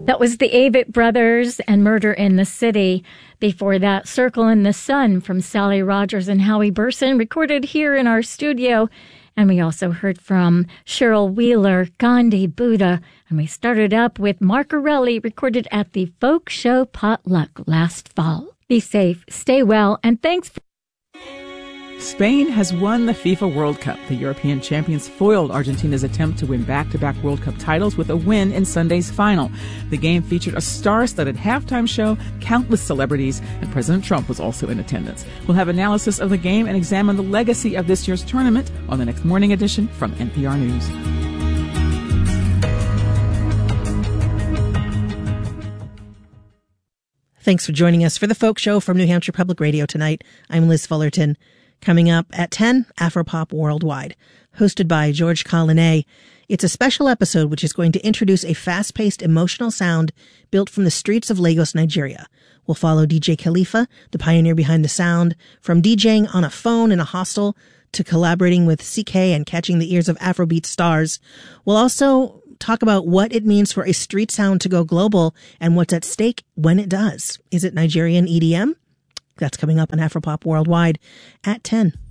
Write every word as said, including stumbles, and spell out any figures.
That was the Avett Brothers and Murder in the City. Before that, Circle in the Sun from Sally Rogers and Howie Burson, recorded here in our studio. And we also heard from Cheryl Wheeler, Gandhi, Buddha. And we started up with Marcarelli, recorded at the Folk Show Potluck last fall. Be safe, stay well, and thanks for... Spain has won the FIFA World Cup. The European champions foiled Argentina's attempt to win back-to-back World Cup titles with a win in Sunday's final. The game featured a star-studded halftime show, countless celebrities, and President Trump was also in attendance. We'll have analysis of the game and examine the legacy of this year's tournament on the next morning edition from N P R News. Thanks for joining us for the Folk Show from New Hampshire Public Radio tonight. I'm Liz Fullerton. Coming up at ten, Afropop Worldwide, hosted by George Collinet. It's a special episode which is going to introduce a fast-paced emotional sound built from the streets of Lagos, Nigeria. We'll follow D J Khalifa, the pioneer behind the sound, from DJing on a phone in a hostel to collaborating with C K and catching the ears of Afrobeat stars. We'll also talk about what it means for a street sound to go global and what's at stake when it does. Is it Nigerian E D M? That's coming up on Afropop Worldwide at ten.